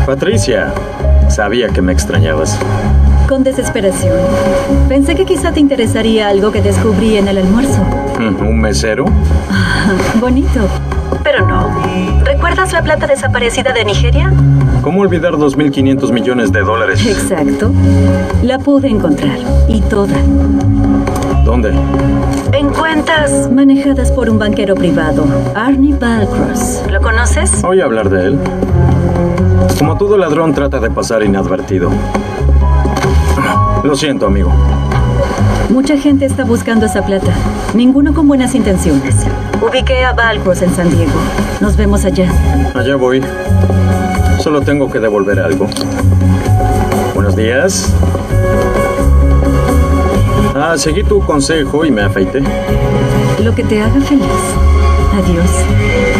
Patricia, sabía que me extrañabas. Con desesperación. Pensé que quizá te interesaría algo que descubrí en el almuerzo. ¿Un mesero? Bonito. Pero no. ¿Recuerdas la plata desaparecida de Nigeria? ¿Cómo olvidar 2.500 millones de dólares? Exacto. La pude encontrar. Y toda. ¿Dónde? En cuentas manejadas por un banquero privado, Arnie Balcross. ¿Lo conoces? Oí hablar de él. Como todo ladrón, trata de pasar inadvertido. Lo siento, amigo. Mucha gente está buscando esa plata. Ninguno con buenas intenciones. Ubiqué a Balcross en San Diego. Nos vemos allá. Allá voy. Solo tengo que devolver algo. Buenos días. Seguí tu consejo y me afeité. Lo que te haga feliz. Adiós.